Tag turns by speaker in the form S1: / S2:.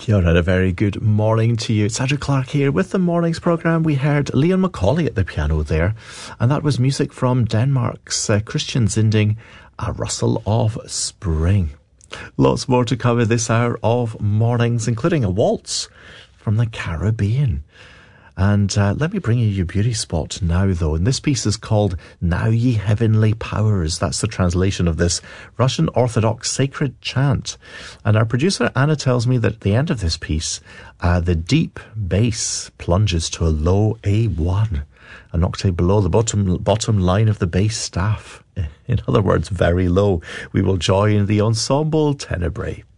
S1: You're at a very good morning to you. It's Andrew Clark here with the morning's programme. We heard Leon Macaulay at the piano there, and that was music from Denmark's Christian Zinding, A Rustle of Spring. Lots more to cover this hour of mornings, including a waltz from the Caribbean. And let me bring you your beauty spot now, though. And this piece is called Now Ye Heavenly Powers. That's the translation of this Russian Orthodox sacred chant. And our producer, Anna, tells me that at the end of this piece, the deep bass plunges to a low A1, an octave below the bottom line of the bass staff. In other words, very low. We will join the Ensemble Tenebrae.